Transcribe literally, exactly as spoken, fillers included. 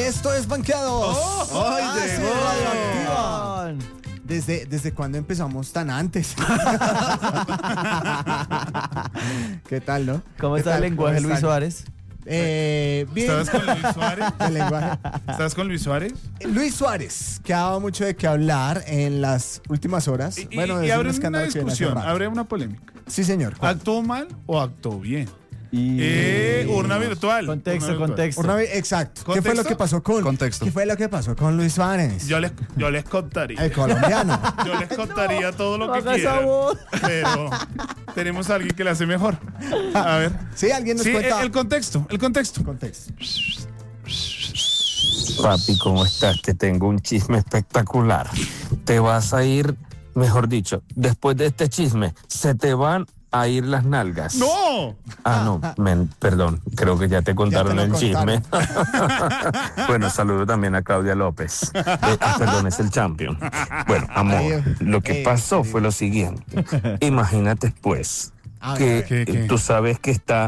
Esto es Banqueados. Oh, ¡Ay, ah, llegó! sí, Radioactiva. ¿Desde, ¿Desde cuándo empezamos tan antes? ¿Qué tal, no? ¿Cómo ¿Qué está el tal? lenguaje, ¿Cómo Luis están? Suárez? Eh, bien. ¿Estabas con Luis Suárez? El lenguaje. ¿Estabas con Luis Suárez? Luis Suárez, que ha dado mucho de qué hablar en las últimas horas. Y, y- bueno, y desde un abre una escándalo que viene hace discusión, rato. abre una polémica. Sí, señor. ¿Cuál? ¿Actuó mal o actuó bien? Y... Eh, urna virtual. Contexto, urna virtual. contexto. Una vez- exacto. ¿Qué fue ¿Contexto? lo que pasó con? Contexto. ¿Qué fue lo que pasó con Luis Suárez? Yo les, yo les contaría. El colombiano. Yo les contaría todo lo no que haga esa quieran. voz. Pero tenemos a alguien que la hace mejor. A ver. Sí, alguien nos Sí, el, cuenta. el contexto, el contexto. contexto. Papi, ¿cómo estás? Te tengo un chisme espectacular. Te vas a ir, mejor dicho, después de este chisme, se te van a ir las nalgas. ¡No! Ah, no, men, perdón, creo que ya te contaron lo el contaron. chisme. Bueno, saludo también a Claudia López. Eh, ah, perdón, es el champion. Bueno, amor, Ay, lo que eh, pasó sí. fue lo siguiente. Imagínate, pues, A que ver, ¿qué, qué? tú sabes que está